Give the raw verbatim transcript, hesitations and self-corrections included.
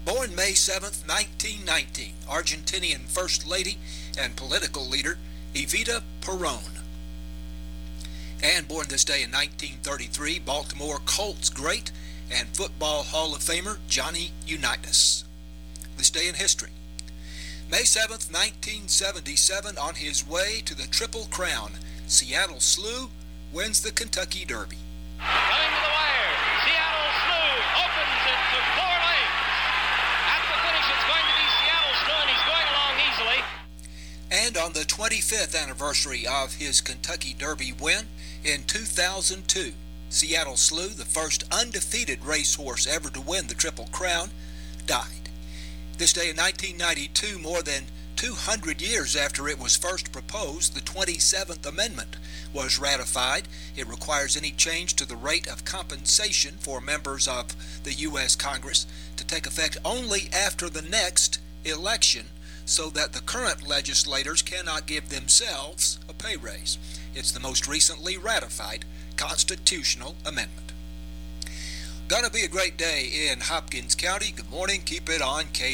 Born May seventh, nineteen nineteen, Argentinian First Lady and political leader Evita Peron. And born this day in nineteen thirty-three, Baltimore Colts great and Football Hall of Famer Johnny Unitas. This day in history. May seventh, nineteen seventy-seven, on his way to the Triple Crown, Seattle Slew wins the Kentucky Derby. Going to the wire, Seattle Slew opens it to four lengths. At the finish, it's going to be Seattle Slew, and he's going along easily. And on the twenty-fifth anniversary of his Kentucky Derby win in two thousand two, Seattle Slew, the first undefeated racehorse ever to win the Triple Crown, died. This day in nineteen ninety-two, more than two hundred years after it was first proposed, the twenty-seventh Amendment was ratified. It requires any change to the rate of compensation for members of the U S Congress to take effect only after the next election, so that the current legislators cannot give themselves a pay raise. It's the most recently ratified constitutional amendment. Gonna be a great day in Hopkins County. Good morning. Keep it on K.